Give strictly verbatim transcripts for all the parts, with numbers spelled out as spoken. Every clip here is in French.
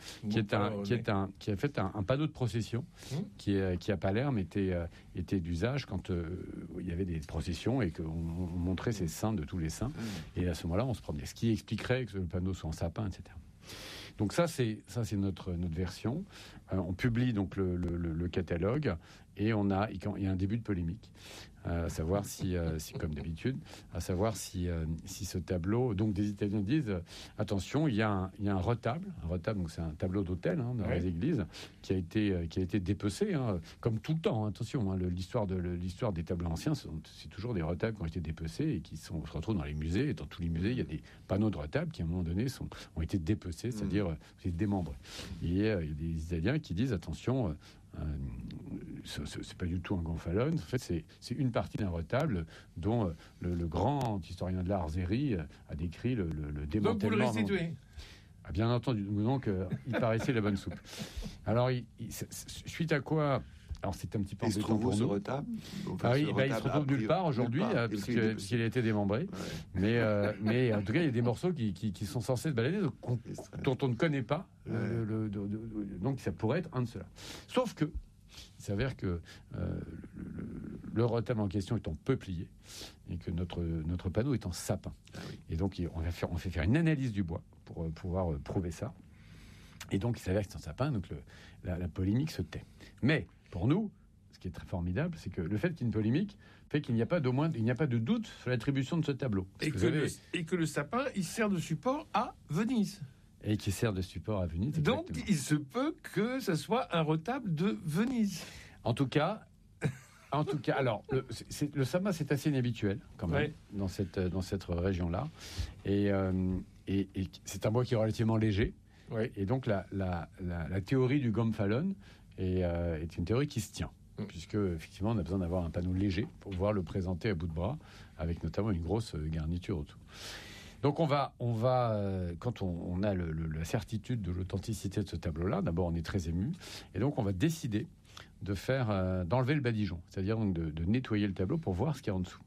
qui est un, qui est un, qui a fait un, un panneau de procession, mmh. qui est, qui à Palerme était, euh, était d'usage quand euh, il y avait des processions et qu'on on montrait ces saints de tous les saints. Mmh. Et à ce moment-là, on se promenait. Ce qui expliquerait que le panneau soit en sapin, et cetera. Donc ça, c'est ça, c'est notre notre version. Euh, on publie donc le, le, le catalogue et on a il y a un début de polémique, euh, à savoir si, euh, si comme d'habitude, à savoir si euh, si ce tableau. Donc des Italiens disent euh, attention, il y a un il y a un retable, un retable donc c'est un tableau d'autel hein, dans ouais. les églises qui a été euh, qui a été dépecé hein, comme tout le temps. Hein, attention, hein, le, l'histoire de le, l'histoire des tableaux anciens, c'est, c'est toujours des retables qui ont été dépecés et qui sont se retrouvent dans les musées. Et dans tous les musées, il y a des panneaux de retables qui à un moment donné sont ont été dépecés, c'est-à-dire mmh. c'est démembré. Et euh, il y a des Italiens qui disent attention. Euh, Euh, c'est, c'est pas du tout un gonfalone. En fait, c'est, c'est une partie d'un retable dont euh, le, le grand historien de l'art Zéry euh, a décrit le, le, le démantèlement. Donc vous le restituez. Ah, bien entendu. Donc, euh, il paraissait la bonne soupe. Alors, il, il, suite à quoi... Alors, c'est un petit peu embêtant pour nous. Ce retable, enfin, ah oui, bah, il se retrouve nulle part aujourd'hui, euh, parce, que, parce qu'il a été démembré. Ouais. Mais, euh, mais en tout cas, il y a des morceaux qui, qui, qui sont censés se balader, donc, dont on ne connaît pas. Ouais. Euh, le, le, le, le, donc, ça pourrait être un de ceux-là. Sauf que, il s'avère que euh, le, le, le retable en question est en peuplier et que notre, notre panneau est en sapin. Ah oui. Et donc, on, va faire, on fait faire une analyse du bois pour euh, pouvoir euh, prouver ça. Et donc, il s'avère que c'est en sapin, donc le, la, la polémique se tait. Mais, pour nous, ce qui est très formidable, c'est que le fait qu'il y ait une polémique fait qu'il n'y a pas d'au moins, il n'y a pas de doute sur l'attribution de ce tableau. Et que, avez... le, et que le sapin, il sert de support à Venise. Et qui sert de support à Venise. Donc, exactement. Il se peut que ce soit un retable de Venise. En tout cas, en tout cas, alors le, c'est, c'est, le sapin, c'est assez inhabituel quand même ouais. dans cette dans cette région-là, et, euh, et, et c'est un bois qui est relativement léger. Ouais. Et donc la la, la la théorie du gonfalone est, euh, est une théorie qui se tient. Mmh. Puisque effectivement on a besoin d'avoir un panneau léger pour pouvoir le présenter à bout de bras, avec notamment une grosse garniture autour. Donc on va, on va euh, quand on, on a le, le, la certitude de l'authenticité de ce tableau-là, d'abord on est très ému, et donc on va décider de faire, euh, d'enlever le badigeon, c'est-à-dire donc de, de nettoyer le tableau pour voir ce qu'il y a en dessous.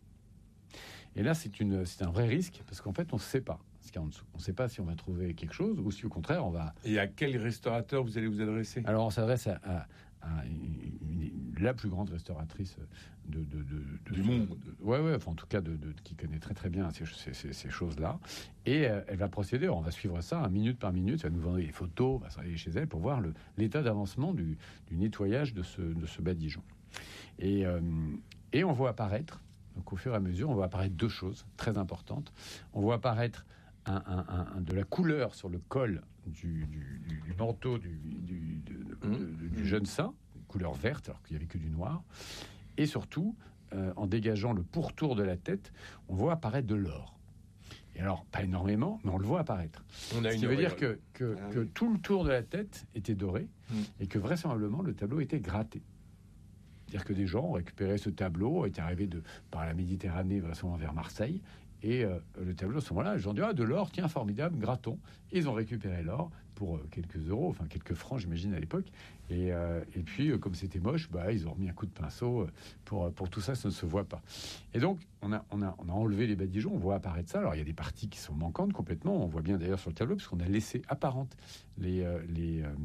Et là c'est, une, c'est un vrai risque, parce qu'en fait on ne sait pas ce qu'il y a en dessous. On ne sait pas si on va trouver quelque chose, ou si au contraire on va... Et à quel restaurateur vous allez vous adresser ? Alors on s'adresse à... à À une, une, la plus grande restauratrice de, de, de, de du monde. De, ouais, ouais, enfin, en tout cas, de, de, qui connaît très très bien ces, ces, ces, ces choses-là. Et euh, elle va procéder, on va suivre ça, hein, minute par minute, elle va nous vendre des photos, on va s'arrêter chez elle pour voir le, l'état d'avancement du, du nettoyage de ce, de ce badigeon. Et, euh, et on voit apparaître, donc au fur et à mesure, on voit apparaître deux choses très importantes. On voit apparaître Un, un, un, de la couleur sur le col du, du, du, du manteau du, du, de, de, de, du jeune saint, couleur verte, alors qu'il n'y avait que du noir. Et surtout, euh, en dégageant le pourtour de la tête, on voit apparaître de l'or. Et alors, pas énormément, mais on le voit apparaître. On a Ce qui veut dire que, que, ah, que oui. tout le tour de la tête était doré, mmh. et que vraisemblablement, le tableau était gratté. C'est-à-dire que des gens ont récupéré ce tableau, étaient arrivés de, par la Méditerranée, vraisemblablement vers Marseille. Et euh, le tableau, à ce moment-là, les gens disent « Ah, de l'or, tiens, formidable, grattons ». Ils ont récupéré l'or pour euh, quelques euros, enfin quelques francs, j'imagine, à l'époque. Et, euh, et puis, euh, comme c'était moche, bah, ils ont remis un coup de pinceau euh, pour, pour tout ça, ça ne se voit pas. Et donc, on a, on a, on a enlevé les badigeons, on voit apparaître ça. Alors, il y a des parties qui sont manquantes complètement. On voit bien d'ailleurs sur le tableau, parce qu'on a laissé apparentes les, euh, les, euh,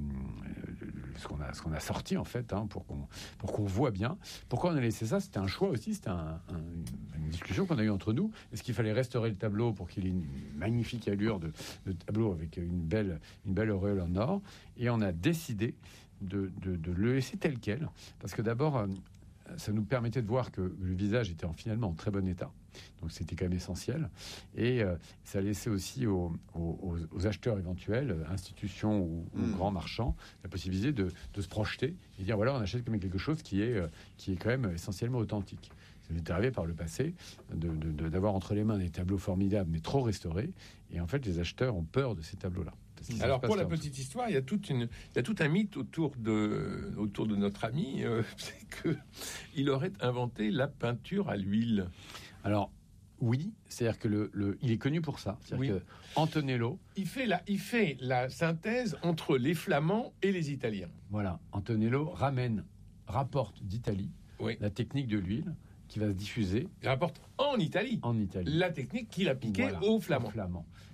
ce, qu'on a, ce qu'on a sorti, en fait, hein, pour, qu'on, pour qu'on voit bien. Pourquoi on a laissé ça ? C'était un choix aussi, c'était un, un, une, une discussion qu'on a eue entre nous. Est-ce qu'il fallait restaurer le tableau pour qu'il ait une magnifique allure de, de tableau avec une belle, une belle auréole en or, et on a décidé de, de, de le laisser tel quel, parce que d'abord euh, ça nous permettait de voir que le visage était en, finalement en très bon état, donc c'était quand même essentiel, et euh, ça laissait aussi aux, aux, aux acheteurs éventuels, institutions ou, mmh. ou grands marchands, la possibilité de, de se projeter et dire voilà, on achète quand même quelque chose qui est, euh, qui est quand même essentiellement authentique. Ça m'est arrivé par le passé de, de, de, d'avoir entre les mains des tableaux formidables mais trop restaurés, et en fait les acheteurs ont peur de ces tableaux-là. Alors pour la petite histoire, il y a toute une, il y a tout un mythe autour de, autour de notre ami, euh, c'est que il aurait inventé la peinture à l'huile. Alors oui, c'est-à-dire que le, le, il est connu pour ça. C'est-à-dire oui. que Antonello, il fait la, il fait la synthèse entre les Flamands et les Italiens. Voilà, Antonello ramène, rapporte d'Italie oui. la technique de l'huile, qui va se diffuser. Il rapporte en Italie. En Italie. La technique qu'il appliquait voilà, aux Flamands. Aux Flamands.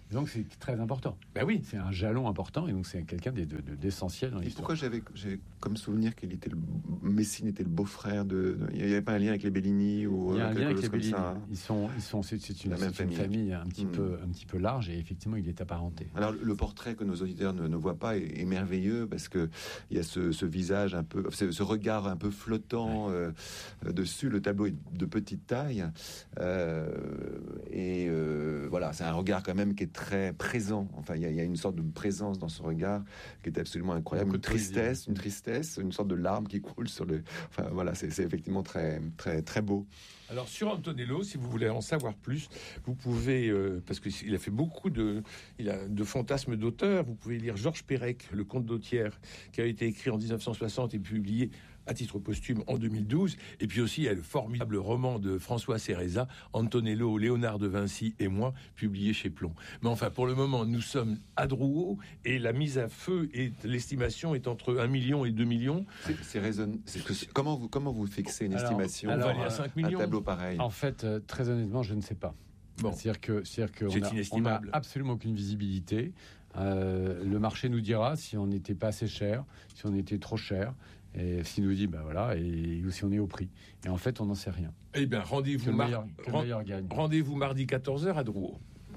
Donc c'est très important. Ben oui. C'est un jalon important et donc c'est quelqu'un de, de, d'essentiel dans Et l'histoire. pourquoi j'avais, j'ai comme souvenir qu'il était le, Messine était le beau-frère de, de- il n'y avait pas un lien avec les Bellini ou Il y a un quelque lien avec chose les comme Bellini. ça, hein. Ils sont, ils sont, c'est, c'est une, La même c'est une famille. famille un petit Mm. peu, un petit peu large et effectivement il est apparenté. Alors le portrait que nos auditeurs ne, ne voient pas est, est merveilleux parce que il y a ce, ce visage un peu, ce, ce regard un peu flottant euh, dessus. Le tableau est de petite taille euh, et euh, voilà, c'est un regard quand même qui est très présent. Enfin, il y, a, il y a une sorte de présence dans ce regard qui est absolument incroyable. Beaucoup Une de plaisir. tristesse, une tristesse, une sorte de larme qui coule sur le. Enfin voilà, c'est, c'est effectivement très très très beau. Alors sur Antonello, si vous voulez en savoir plus, vous pouvez, euh, parce qu'il a fait beaucoup de, il a de fantasmes d'auteurs, vous pouvez lire Georges Perec, Le Comte d'Autière, qui a été écrit en dix-neuf cent soixante et publié à titre posthume en deux mille douze. Et puis aussi, il y a le formidable roman de François Cereza, Antonello, Léonard de Vinci et moi, publié chez Plomb. Mais enfin, pour le moment, nous sommes à Drouot et la mise à feu et l'estimation est entre un million et deux millions. C'est, c'est raisonn- c'est que- comment vous comment vous fixez une Alors, estimation alors, On va aller à euh, cinq un millions. tableau pareil? En fait, euh, très honnêtement, je ne sais pas. Bon. C'est-à-dire que, c'est-à-dire que C'est on a, on a inestimable. absolument aucune visibilité. Euh, le marché nous dira si on n'était pas assez cher, si on était trop cher, et s'il nous dit ben voilà, et ou si on est au prix. Et en fait, on n'en sait rien. Eh bien, Que rendez-vous, le mar- meilleur, que le ren- meilleur gagne. rendez-vous mardi quatorze heures à Drouot.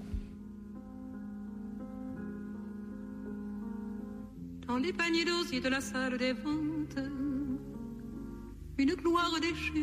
Dans les paniers d'osier de la salle des ventes, une gloire déchue